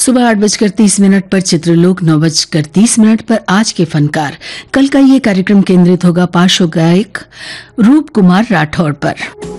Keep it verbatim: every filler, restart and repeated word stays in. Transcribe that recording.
सुबह आठ बजकर तीस मिनट पर चित्रलोक, नौ बजकर तीस मिनट पर आज के फनकार। कल का ये कार्यक्रम केंद्रित होगा पार्श्व गायक रूप कुमार राठौड़ पर।